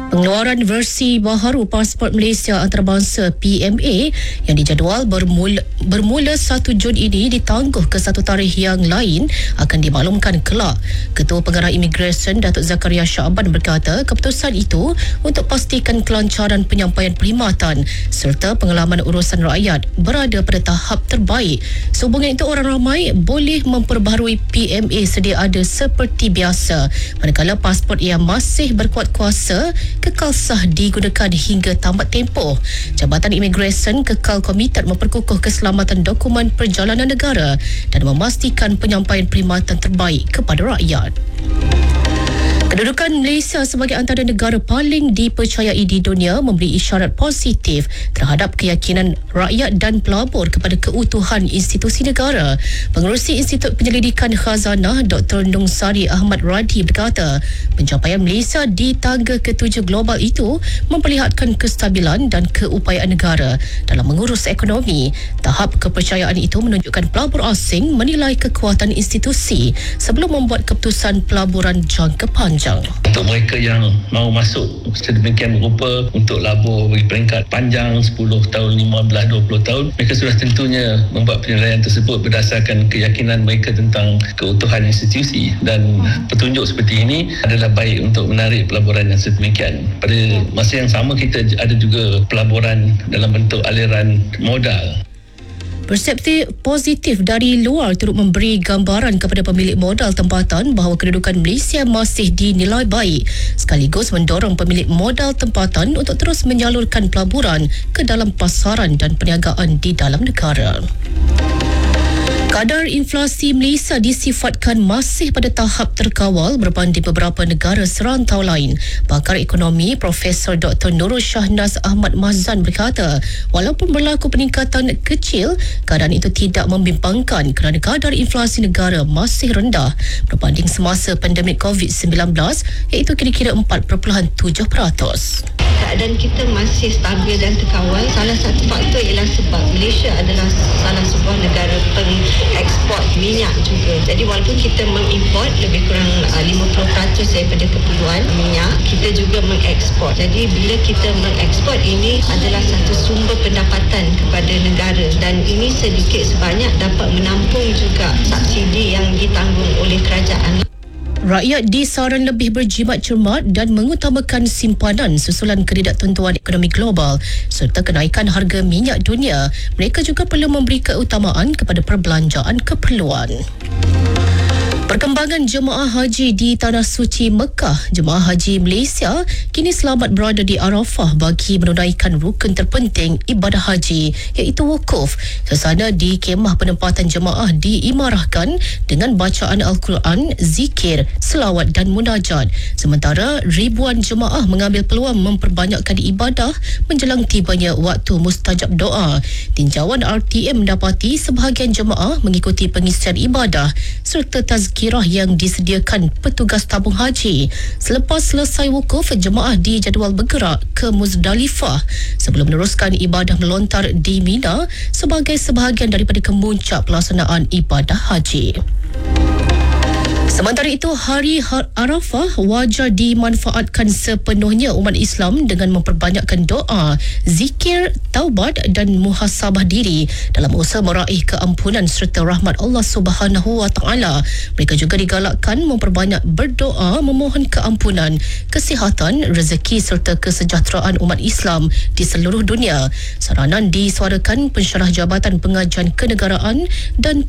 Pengeluaran versi baharu Pasport Malaysia Antarabangsa PMA yang dijadual bermula 1 Jun ini ditangguh ke satu tarikh yang lain akan dimaklumkan kelak. Ketua Pengarah Imigresen Datuk Zakaria Shaaban berkata keputusan itu untuk pastikan kelancaran penyampaian perkhidmatan serta pengalaman urusan rakyat berada pada tahap terbaik. Sehubungan itu, orang ramai boleh memperbaharui PMA sedia ada seperti biasa, manakala pasport yang masih berkuat kuasa kekal sah digunakan hingga tamat tempoh. Jabatan Imigresen kekal komited memperkukuh keselamatan dokumen perjalanan negara dan memastikan penyampaian perkhidmatan terbaik kepada rakyat. Kedudukan Malaysia sebagai antara negara paling dipercayai di dunia memberi isyarat positif terhadap keyakinan rakyat dan pelabur kepada keutuhan institusi negara. Pengerusi Institut Penyelidikan Khazanah Dr. Nungsari Ahmad Radhi berkata, pencapaian Malaysia di tangga ke-7 global itu memperlihatkan kestabilan dan keupayaan negara dalam mengurus ekonomi. Tahap kepercayaan itu menunjukkan pelabur asing menilai kekuatan institusi sebelum membuat keputusan pelaburan jangka panjang. Untuk mereka yang mahu masuk sedemikian rupa untuk labur bagi peringkat panjang 10 tahun, 15, 20 tahun, mereka sudah tentunya membuat penilaian tersebut berdasarkan keyakinan mereka tentang keutuhan institusi, dan petunjuk seperti ini adalah baik untuk menarik pelaburan yang sedemikian. Pada masa yang sama, kita ada juga pelaburan dalam bentuk aliran modal. Persepsi positif dari luar turut memberi gambaran kepada pemilik modal tempatan bahawa kedudukan Malaysia masih dinilai baik, sekaligus mendorong pemilik modal tempatan untuk terus menyalurkan pelaburan ke dalam pasaran dan perniagaan di dalam negara. Kadar inflasi Malaysia disifatkan masih pada tahap terkawal berbanding beberapa negara serantau lain. Pakar ekonomi Profesor Dr. Nurul Shahnaz Ahmad Mazan berkata, walaupun berlaku peningkatan kecil, keadaan itu tidak membimbangkan kerana kadar inflasi negara masih rendah berbanding semasa pandemik COVID-19, iaitu kira-kira 4.7%. Keadaan kita masih stabil dan terkawal. Salah satu faktor ialah sebab Malaysia adalah salah sebuah negara pengeksport minyak juga. Jadi walaupun kita mengimport lebih kurang 50% daripada keperluan minyak, kita juga mengeksport. Jadi bila kita mengeksport, ini adalah satu sumber pendapatan kepada negara, dan ini sedikit sebanyak dapat menampung juga subsidi yang ditanggung oleh kerajaan. Rakyat disaran lebih berjimat cermat dan mengutamakan simpanan susulan ketidaktentuan ekonomi global serta kenaikan harga minyak dunia. Mereka juga perlu memberi keutamaan kepada perbelanjaan keperluan. Perkembangan jemaah haji di Tanah Suci Mekah. Jemaah haji Malaysia kini selamat berada di Arafah bagi menunaikan rukun terpenting ibadah haji, iaitu wukuf. Suasana di kemah penempatan jemaah diimarahkan dengan bacaan Al-Quran, zikir, selawat dan munajat. Sementara ribuan jemaah mengambil peluang memperbanyakkan ibadah menjelang tibanya waktu mustajab doa. Tinjauan RTM mendapati sebahagian jemaah mengikuti pengisian ibadah serta tazkirah yang disediakan petugas tabung haji. Selepas selesai wukuf, jemaah dijadual bergerak ke Muzdalifah sebelum meneruskan ibadah melontar di Mina sebagai sebahagian daripada kemuncak pelaksanaan ibadah haji. Sementara itu, hari Arafah wajar dimanfaatkan sepenuhnya umat Islam dengan memperbanyakkan doa, zikir, taubat dan muhasabah diri dalam usaha meraih keampunan serta rahmat Allah Subhanahu Wa Taala. Mereka juga digalakkan memperbanyak berdoa memohon keampunan, kesihatan, rezeki serta kesejahteraan umat Islam di seluruh dunia. Saranan disuarakan Pensyarah Jabatan Pengajian Kenegaraan dan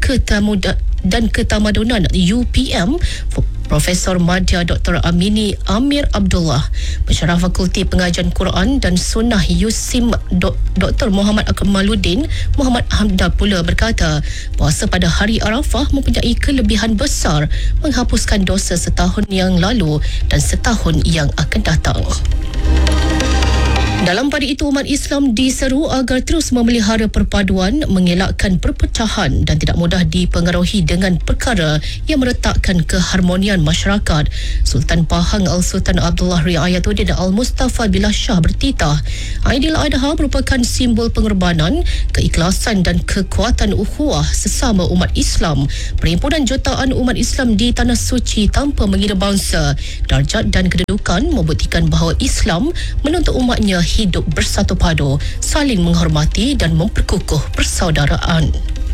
Ketamadunan UPM, Profesor Madya Dr. Amini Amir Abdullah. Pensyarah Fakulti Pengajian Quran dan Sunnah USIM Dr. Muhammad Akmaluddin Muhammad Hamdah pula berkata, puasa pada hari Arafah mempunyai kelebihan besar menghapuskan dosa setahun yang lalu dan setahun yang akan datang. Dalam pada itu, umat Islam diseru agar terus memelihara perpaduan, mengelakkan perpecahan dan tidak mudah dipengaruhi dengan perkara yang meretakkan keharmonian masyarakat. Sultan Pahang Al-Sultan Abdullah Riayatuddin Al-Mustafa Billah Shah bertitah, Aidiladha merupakan simbol pengorbanan, keikhlasan dan kekuatan ukhuwah sesama umat Islam. Perhimpunan jutaan umat Islam di Tanah Suci tanpa mengira bangsa, darjat dan kedudukan membuktikan bahawa Islam menuntut umatnya hidup bersatu padu, saling menghormati dan memperkukuh persaudaraan.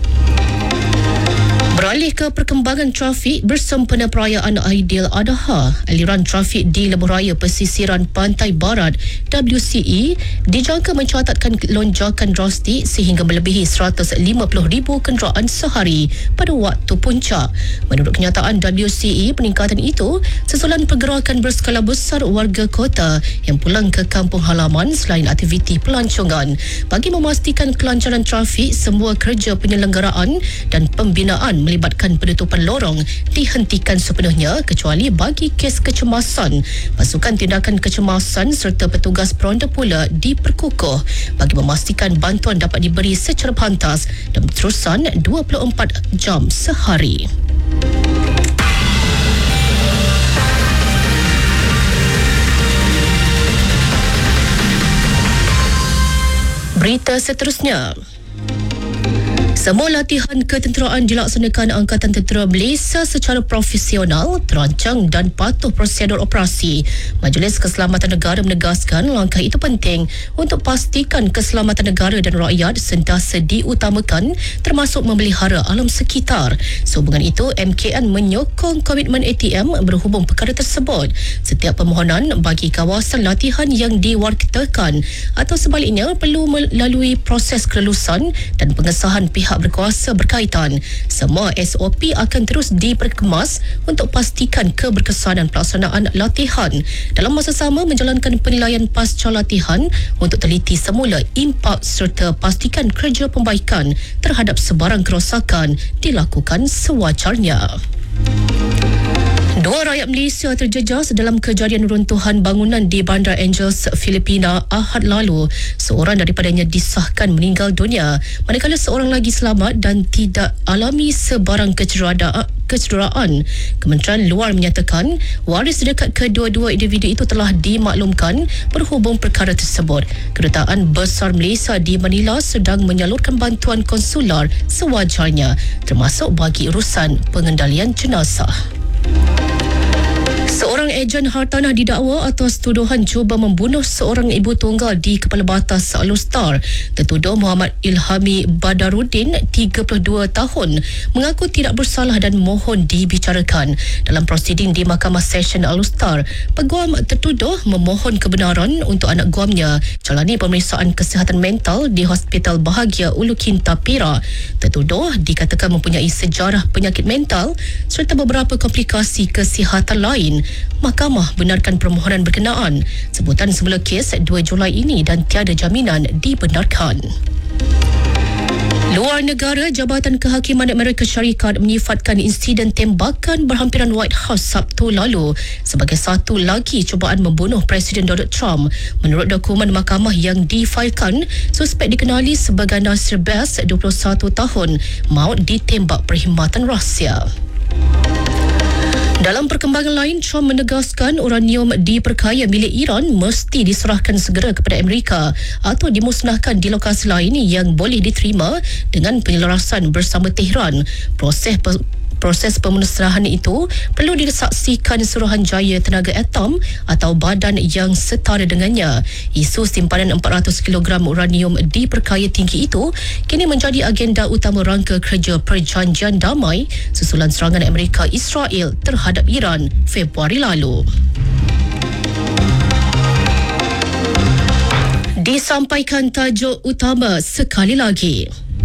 Beralih ke perkembangan trafik bersempena perayaan Aidiladha, aliran trafik di Lebuhraya Pesisiran Pantai Barat WCE dijangka mencatatkan lonjakan drastik sehingga melebihi 150,000 kenderaan sehari pada waktu puncak. Menurut kenyataan WCE, peningkatan itu susulan pergerakan berskala besar warga kota yang pulang ke kampung halaman selain aktiviti pelancongan. Bagi memastikan kelancaran trafik, semua kerja penyelenggaraan dan pembinaan melibatkan penutupan lorong dihentikan sepenuhnya kecuali bagi kes kecemasan. Pasukan tindakan kecemasan serta petugas peronda pula diperkukuh bagi memastikan bantuan dapat diberi secara pantas dan berterusan 24 jam sehari. Berita seterusnya. Semua latihan ketenteraan dilaksanakan Angkatan Tentera Malaysia secara profesional, terancang dan patuh prosedur operasi. Majlis Keselamatan Negara menegaskan langkah itu penting untuk pastikan keselamatan negara dan rakyat sentiasa diutamakan, termasuk memelihara alam sekitar. Sehubungan itu, MKN menyokong komitmen ATM berhubung perkara tersebut. Setiap permohonan bagi kawasan latihan yang diwartakan atau sebaliknya perlu melalui proses kelulusan dan pengesahan pihak berkuasa berkaitan. Semua SOP akan terus diperkemas untuk pastikan keberkesanan pelaksanaan latihan. Dalam masa sama, menjalankan penilaian pasca latihan untuk teliti semula impak serta pastikan kerja pembaikan terhadap sebarang kerosakan dilakukan sewajarnya. Dua rakyat Malaysia terjejas dalam kejadian runtuhan bangunan di Bandar Angels, Filipina Ahad lalu. Seorang daripadanya disahkan meninggal dunia, manakala seorang lagi selamat dan tidak alami sebarang kecederaan. Kementerian Luar menyatakan waris dekat kedua-dua individu itu telah dimaklumkan berhubung perkara tersebut. Kedutaan Besar Malaysia di Manila sedang menyalurkan bantuan konsular sewajarnya, termasuk bagi urusan pengendalian jenazah. Seorang ejen hartanah didakwa atas tuduhan cuba membunuh seorang ibu tunggal di Kepala Batas Alustar. Tertuduh Muhammad Ilhami Badaruddin, 32 tahun, mengaku tidak bersalah dan mohon dibicarakan. Dalam prosiding di Mahkamah Session Alustar, peguam tertuduh memohon kebenaran untuk anak guamnya jalani pemeriksaan kesihatan mental di Hospital Bahagia Ulu Kinta, Perak. Tertuduh dikatakan mempunyai sejarah penyakit mental serta beberapa komplikasi kesihatan lain. Mahkamah benarkan permohonan berkenaan. Sebutan semula kes 2 Julai ini dan tiada jaminan dibenarkan. Luar negara, Jabatan Kehakiman Amerika Syarikat menyifatkan insiden tembakan berhampiran White House Sabtu lalu sebagai satu lagi cubaan membunuh Presiden Donald Trump. Menurut dokumen mahkamah yang difailkan, suspek dikenali sebagai Nasir Bass, 21 tahun, maut ditembak perkhidmatan rahsia. Dalam perkembangan lain, Trump menegaskan uranium diperkaya milik Iran mesti diserahkan segera kepada Amerika atau dimusnahkan di lokasi lain yang boleh diterima dengan penyelarasan bersama Tehran. Proses pemusnahan itu perlu disaksikan Suruhanjaya Tenaga Atom atau badan yang setara dengannya. Isu simpanan 400 kg uranium diperkaya tinggi itu kini menjadi agenda utama rangka kerja perjanjian damai susulan serangan Amerika Israel terhadap Iran Februari lalu. Disampaikan tajuk utama sekali lagi.